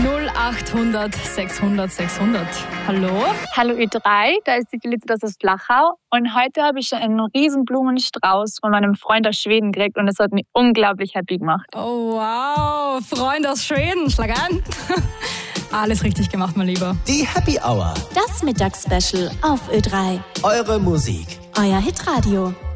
0800 600 600. Hallo? Hallo Ö3, da ist die Felicitas aus Flachau und heute habe ich einen riesen Blumenstrauß von meinem Freund aus Schweden gekriegt und das hat mich unglaublich happy gemacht. Oh wow, Freund aus Schweden, schlag an. Alles richtig gemacht, mein Lieber. Die Happy Hour. Das Mittagsspecial auf Ö3. Eure Musik. Euer Hitradio.